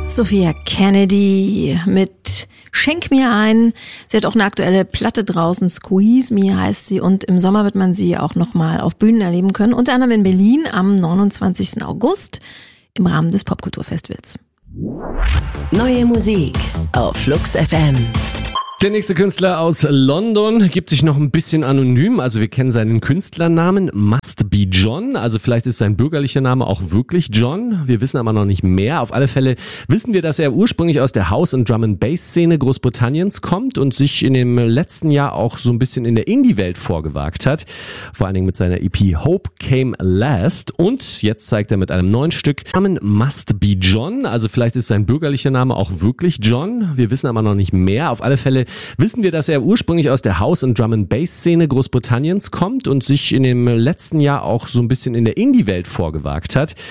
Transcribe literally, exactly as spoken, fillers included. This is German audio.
Sophia Kennedy mit Schenk mir ein. Sie hat auch eine aktuelle Platte draußen, Squeeze Me heißt sie, und im Sommer wird man sie auch nochmal auf Bühnen erleben können, unter anderem in Berlin am neunundzwanzigsten August im Rahmen des Popkulturfestivals. Neue Musik auf Flux F M. Der nächste Künstler aus London gibt sich noch ein bisschen anonym, also wir kennen seinen Künstlernamen Must Be John, also vielleicht ist sein bürgerlicher Name auch wirklich John, wir wissen aber noch nicht mehr. Auf alle Fälle wissen wir, dass er ursprünglich aus der House- und Drum-and-Bass-Szene Großbritanniens kommt und sich in dem letzten Jahr auch so ein bisschen in der Indie-Welt vorgewagt hat, vor allen Dingen mit seiner E P Hope Came Last, und jetzt zeigt er mit einem neuen Stück Namen Must Be John, also vielleicht ist sein bürgerlicher Name auch wirklich John, wir wissen aber noch nicht mehr. Auf alle Fälle wissen wir, dass er ursprünglich aus der House- und Drum-and-Bass-Szene Großbritanniens kommt und sich in dem letzten Jahr auch so ein bisschen in der Indie-Welt vorgewagt hat,